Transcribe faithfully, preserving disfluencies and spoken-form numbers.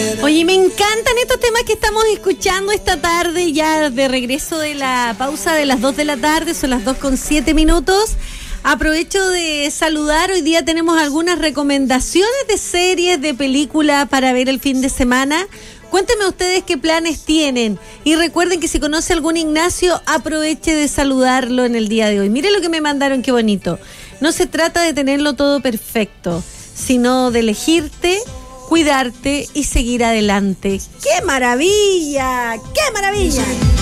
Oye, me encantan estos temas que estamos escuchando esta tarde, ya de regreso de la pausa de las dos de la tarde, son las dos con siete minutos. Aprovecho de saludar, hoy día tenemos algunas recomendaciones de series, de películas para ver el fin de semana. Cuéntenme ustedes qué planes tienen y recuerden que si conoce algún Ignacio, aproveche de saludarlo en el día de hoy. Miren lo que me mandaron, qué bonito. No se trata de tenerlo todo perfecto, sino de elegirte, cuidarte y seguir adelante. ¡Qué maravilla! ¡Qué maravilla!